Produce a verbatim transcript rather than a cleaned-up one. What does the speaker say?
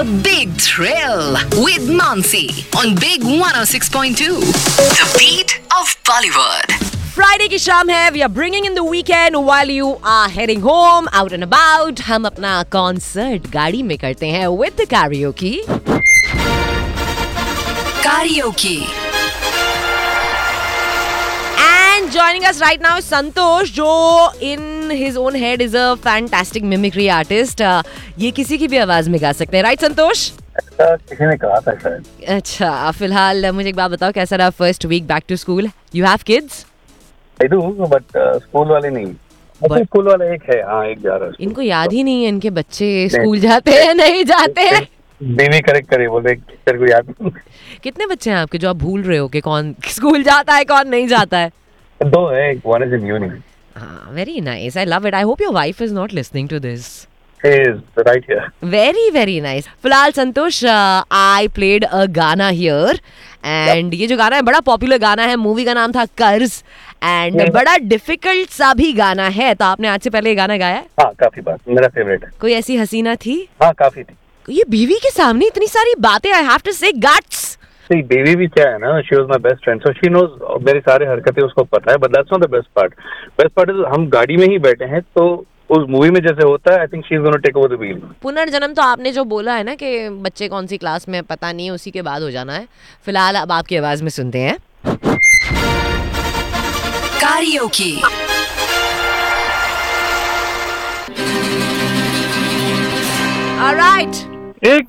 The Big Thrill with Mansi on Big one oh six point two. The beat of Bollywood. Friday की शाम है. We are bringing in the weekend while you are heading home out and about. हम अपना concert गाड़ी में करते हैं with the karaoke. Karaoke. And joining us right now is Santosh, जो in his own head is a fantastic mimicry artist. Uh, ये किसी की भी आवाज में गा सकते हैं, राइट संतोष? किसी ने कहा था शायद. अच्छा, फिलहाल मुझे एक बात बताओ, कैसा रहा first week back to school? You have kids? I do, but school वाले नहीं. But- स्कूल वाला एक है, हाँ एक जा रहा है. इनको याद ही नहीं है इनके बच्चे स्कूल जाते हैं नहीं जाते हैं. बीवी करेक्ट करे, बोले तेरे को याद नहीं. कितने बच्चे हैं आपके जो आप भूल रहे हो कि कौन स्कूल जाता है कौन नहीं जाता है? दो है, वन इज इन यूनी. हाँ, very nice. I love it. I hope your wife is not listening to this. He is right here. Very very nice. फिलहाल संतोष, I played a गाना here and ये जो गाना है बड़ा पॉपुलर गाना है. मूवी का नाम था कर्ज एंड Yeah. बड़ा डिफिकल्ट सा भी गाना है. तो आपने आज से पहले ये गाना गाया है? हाँ काफी बार, मेरा फेवरेट है. कोई ऐसी हसीना थी? हाँ काफी थी. ये बीवी के सामने इतनी सारी बातें, आई हैव टू से गट्स. See, बेबी भी क्या है ना, she was my best friend, so she knows मेरी सारी हरकतें उसको पता है. But that's not the best part. Best part is हम गाड़ी में ही बैठे हैं, तो उस मूवी में जैसे होता है, I think she is gonna take over the wheel. पुनर्जन्म तो आपने जो बोला है ना कि बच्चे कौन सी क्लास में पता नहीं है, उसी के बाद हो जाना है. फिलहाल अब आपकी आवाज में सुनते हैं. Karaoke. ऑलराइट. एक